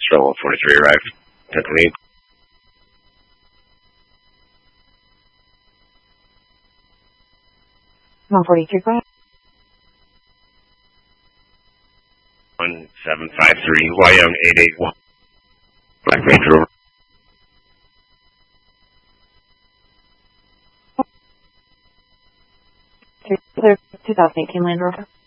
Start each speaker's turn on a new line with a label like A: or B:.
A: Stroll 43 arrived. 10 to lead.
B: 143 Black.
A: 1753 Wyong 881. Black Range Rover.
B: Clear 2018 Land Rover.